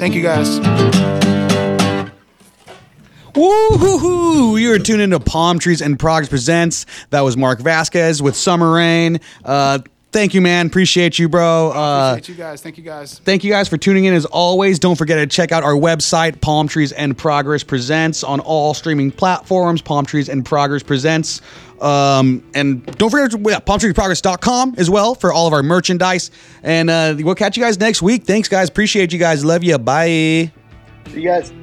Thank you, guys. Woo-hoo-hoo! You're tuned into Palm Trees and Progress Presents. That was Mark Vasquez with Summer Rain. Thank you, man. Appreciate you, bro. Appreciate you guys. Thank you, guys. Thank you guys for tuning in as always. Don't forget to check out our website, Palm Trees and Progress Presents, on all streaming platforms, Palm Trees and Progress Presents. And don't forget palmtreesprogress.com as well for all of our merchandise. And we'll catch you guys next week. Thanks, guys. Appreciate you guys. Love you. Bye. See you guys.